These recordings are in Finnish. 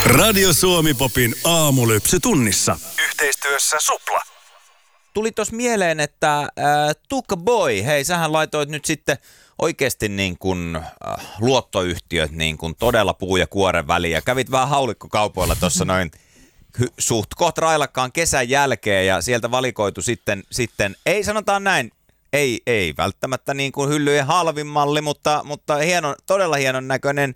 Radio Suomi Popin aamulypsy tunnissa. Yhteistyössä Supla. Tuli tuossa mieleen, että Tuukka Boy, hei sähän laitoit nyt sitten oikeasti niin kuin luottoyhtiöt niin kuin todella puu ja kuoren väliin ja kävit vähän haulikkokaupoilla tuossa noin suht koht railakkaan kesän jälkeen ja sieltä valikoitu sitten ei sanotaan näin, ei välttämättä niin kuin hyllyjen halvin malli, mutta todella hienon näköinen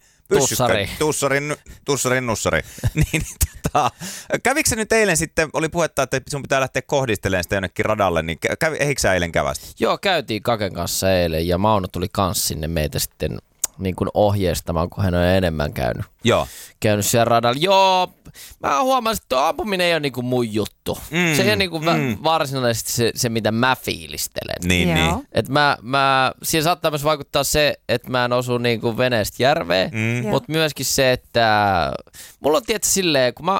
Tussarin nussari. Kävikö sä nyt eilen sitten, oli puhetta, että sun pitää lähteä kohdistelemaan sitä jonnekin radalle, niin eikö sä eilen kävästä? Joo, käytiin Kaken kanssa eilen ja Mauno tuli kanssa sinne meitä sitten niin kuin ohjeistamaan, kun hän on enemmän käynyt. Joo. Käynyt siellä radalla. Joo, mä huomasin, että tuo ampuminen ei ole niin kuin mun juttu. Se ei ole niin kuin varsinaisesti se, mitä mä fiilistelen. Niin. Et siinä saattaa myös vaikuttaa se, että mä en osu niin kuin veneestä järveen, mutta myöskin se, että mulla on tietysti silleen, kun mä...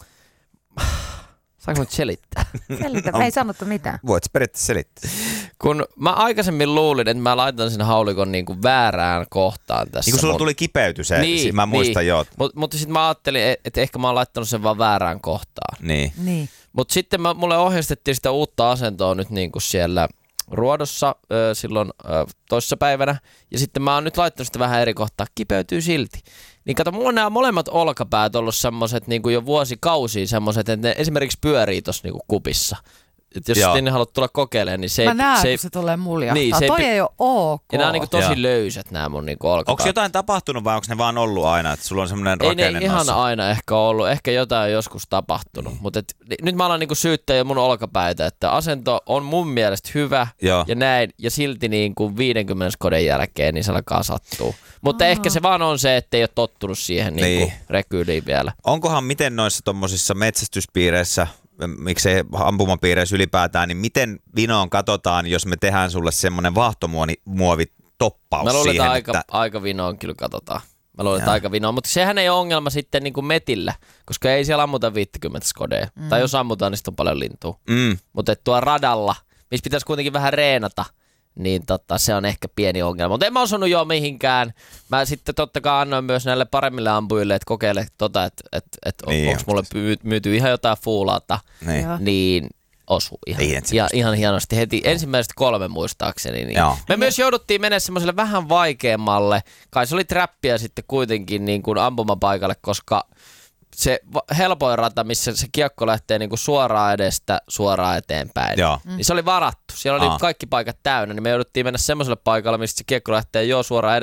Saanko nyt selittää? Selitä, me ei sanottu mitään. Voit periaatteessa selittää. Kun mä aikaisemmin luulin, että mä laitan sen haulikon niin kuin väärään kohtaan tässä. Niin kun sulla tuli kipeyty se, mä muistan joo. Mutta sitten mä ajattelin, että ehkä mä oon laittanut sen vaan väärään kohtaan. Niin. Mutta sitten mulle ohjeistettiin sitä uutta asentoa nyt niin kuin siellä Ruodossa silloin toissapäivänä. Ja sitten mä oon nyt laittanut sitä vähän eri kohtaa. Kipeytyy silti. Niin kato, mulla on nämä molemmat olkapäät ollut semmoset niin kuin jo vuosikausia semmoset, että ne esimerkiksi pyörii tossa niin kuin kupissa. Et jos sitten halua tulla kokeilemaan, niin se ei... Mä näen, kun se tulee muljahtaa. Niin, toi ei ole ok. Ja nämä on niin kuin tosi löysät nämä mun niin kuin olkapäät. Onko jotain tapahtunut vai onko ne vaan ollut aina, että sulla on semmoinen rakenne? Ei ne ihan aina ehkä ollut. Ehkä jotain on joskus tapahtunut. Mutta nyt mä alan niin kuin syyttää jo mun olkapäitä, että asento on mun mielestä hyvä ja näin. Ja silti niin kuin 50 skoden jälkeen niin se alkaa sattua. Mutta ehkä se vaan on se, että ei ole tottunut siihen niin kuin rekyyliin vielä. Onkohan miten noissa tommosissa metsästyspiireissä, miksei ampumapiireissä ylipäätään, niin miten vinoon katsotaan, jos me tehdään sulle semmoinen vaahtomuovitoppaus mä luulen, siihen? että aika vinoon kyllä katsotaan. Mä luulen, että aika vinoon, mutta sehän ei ole ongelma sitten niin kuin metillä, koska ei siellä ammuta 50 skodea. Tai jos ammutaan, niin sitten on paljon lintua. Mutta tuo radalla, missä pitäisi kuitenkin vähän reenata, niin se on ehkä pieni ongelma. Mutta en mä osunut jo mihinkään. Mä sitten totta kai annoin myös näille paremmille ampujille, että kokeile että onko mulle myyty ihan jotain fuulaata. Niin osu ihan hienosti heti. Ensimmäiset 3 muistaakseni. Niin. Me myös jouduttiin mennä semmoiselle vähän vaikeammalle. Kai se oli trappia sitten kuitenkin niin kuin ampumapaikalle, koska se helpoin rata, missä se kiekko lähtee niinku suoraan edestä suoraan eteenpäin, niin se oli varattu. Siellä oli kaikki paikat täynnä, niin me jouduttiin mennä semmoiselle paikalle, missä se kiekko lähtee suoraan edestä